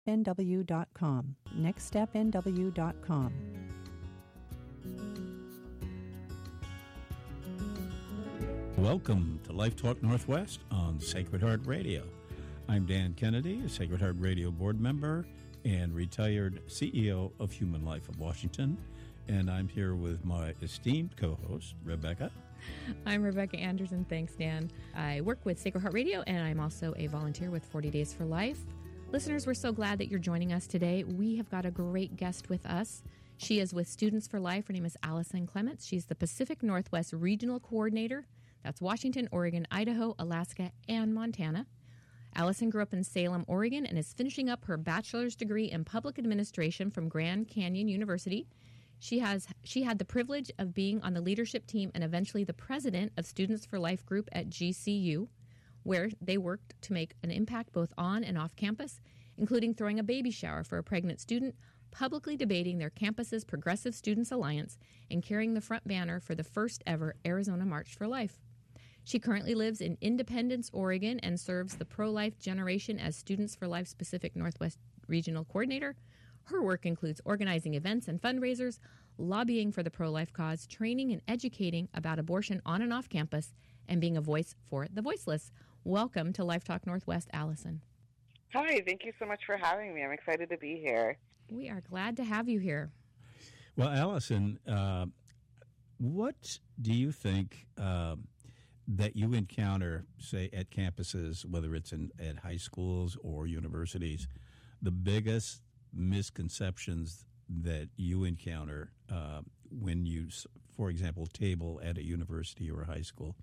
nextstepnw.com. nextstepnw.com. Welcome to Life Talk Northwest on Sacred Heart Radio. I'm Dan Kennedy, a Sacred Heart Radio board member and retired CEO of Human Life of Washington. And I'm here with my esteemed co-host, Rebecca. I'm Rebecca Anderson. Thanks, Dan. I work with Sacred Heart Radio, and I'm also a volunteer with 40 Days for Life. Listeners, we're so glad that you're joining us today. We have got a great guest with us. She is with Students for Life. Her name is Allison Clements. She's the Pacific Northwest Regional Coordinator. That's Washington, Oregon, Idaho, Alaska, and Montana. Allison grew up in Salem, Oregon, and is finishing up her bachelor's degree in public administration from Grand Canyon University. She had the privilege of being on the leadership team and eventually the president of Students for Life group at GCU, where they worked to make an impact both on and off campus, including throwing a baby shower for a pregnant student, publicly debating their campus's Progressive Students Alliance, and carrying the front banner for the first ever Arizona March for Life. She currently lives in Independence, Oregon, and serves the pro-life generation as Students for Life Pacific Northwest Regional Coordinator. Her work includes organizing events and fundraisers, lobbying for the pro-life cause, training and educating about abortion on and off campus, and being a voice for the voiceless. Welcome to Life Talk Northwest, Allison. Hi, thank you so much for having me. I'm excited to be here. We are glad to have you here. Well, Allison, what do you think that you encounter, say, at campuses, whether it's at high schools or universities, the biggest misconceptions that you encounter when you, for example, table at a university or a high school?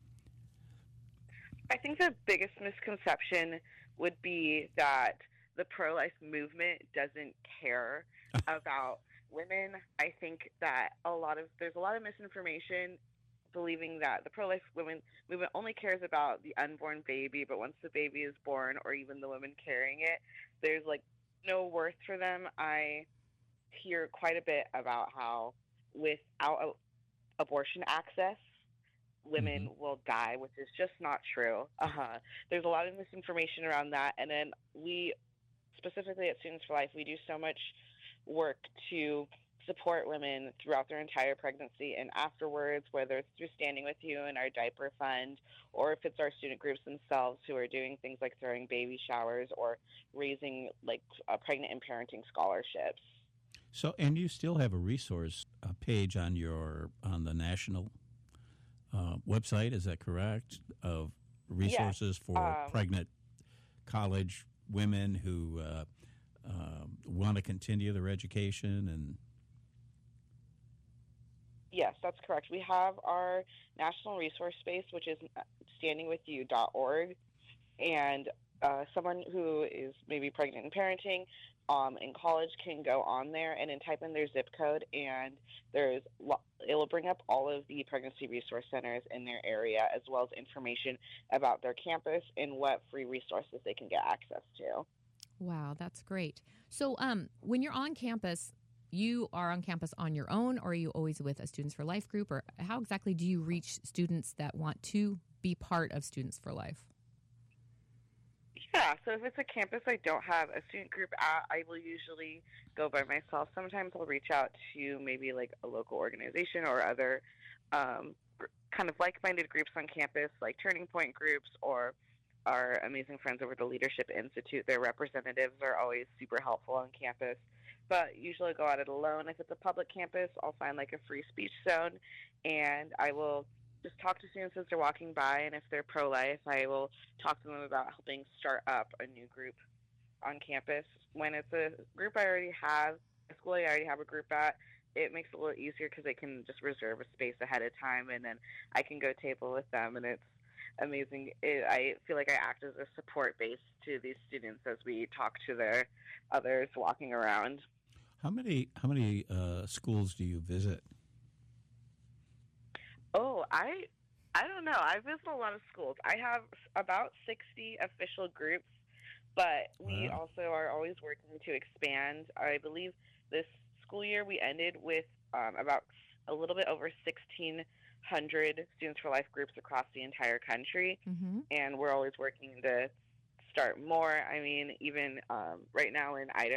I think the biggest misconception would be that the pro-life movement doesn't care about women. I think that there's a lot of misinformation believing that the pro-life movement only cares about the unborn baby, but once the baby is born or even the woman carrying it, there's no worth for them. I hear quite a bit about how without abortion access, women will die, which is just not true. There's a lot of misinformation around that. And then we, specifically at Students for Life, we do so much work to support women throughout their entire pregnancy and afterwards, whether it's through Standing With You and our diaper fund, or if it's our student groups themselves who are doing things like throwing baby showers or raising pregnant and parenting scholarships. So, and you still have a resource page on the national website, is that correct? Of resources for pregnant college women who want to continue their education and. Yes, that's correct. We have our national resource space, which is standingwithyou.org, and someone who is maybe pregnant and parenting in college can go on there and then type in their zip code, and it will bring up all of the pregnancy resource centers in their area, as well as information about their campus and what free resources they can get access to. Wow, that's great. So when you're on campus, you are on campus on your own, or are you always with a Students for Life group, or how exactly do you reach students that want to be part of Students for Life? Yeah, so if it's a campus I don't have a student group at, I will usually go by myself. Sometimes I'll reach out to maybe a local organization or other kind of like-minded groups on campus, like Turning Point groups or our amazing friends over at the Leadership Institute. Their representatives are always super helpful on campus. But usually I go at it alone. If it's a public campus, I'll find a free speech zone, and I will just talk to students as they're walking by, and if they're pro-life, I will talk to them about helping start up a new group on campus. When it's a group I already have, a school I already have a group at, it makes it a little easier because they can just reserve a space ahead of time, and then I can go table with them, and it's amazing. I feel like I act as a support base to these students as we talk to their others walking around. How many schools do you visit? Oh, I don't know. I visit a lot of schools. I have about 60 official groups, but we also are always working to expand. I believe this school year we ended with about a little bit over 1,600 Students for Life groups across the entire country, and we're always working to start more. I mean, even right now in Idaho,